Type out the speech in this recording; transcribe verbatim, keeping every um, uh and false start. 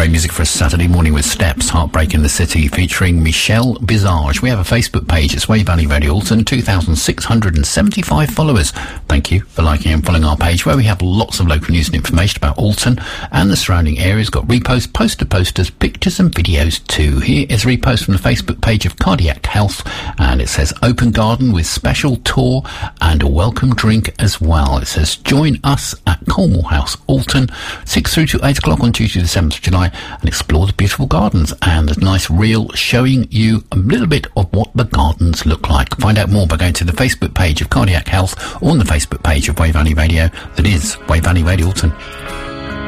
great music for a Saturday morning with Steps, Heartbreak in the City, featuring Michelle Bizarge. We have a Facebook page. It's Wave Valley Radio Alton, two thousand six hundred seventy-five followers. Thank you for liking and following our page, where we have lots of local news and information about Alton and the surrounding areas. Got reposts, poster posters, pictures and videos too. Here is a repost from the Facebook page of Cardiac Health, and it says open garden with special tour and a welcome drink as well. It says join us at Colmore House, Alton, six through to eight o'clock on Tuesday the seventh of July, and explore the beautiful gardens, and a nice reel showing you a little bit of what the gardens look like. Find out more by going to the Facebook page of Cardiac Health or on the Facebook page of Wave Valley Radio. That is Wave Valley Radio Alton.